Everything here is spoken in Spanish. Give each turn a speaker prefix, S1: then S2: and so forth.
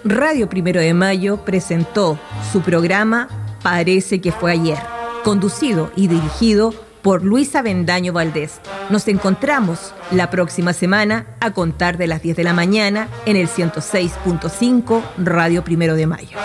S1: Radio Primero de Mayo presentó su programa Parece que fue ayer, conducido y dirigido por Luis Avendaño Valdés. Nos encontramos la próxima semana a contar de las 10 de la mañana en el 106.5 Radio Primero de Mayo.